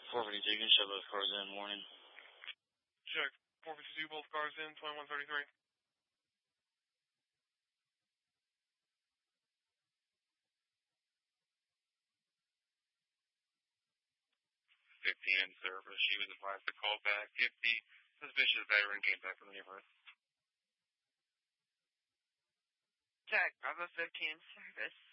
452, you can show both cars in, morning. Check. 452, both cars in, 2133. 50 in service. She was advised to call back if the suspicious veteran came back from the neighborhood. Check. Bravo 15 service.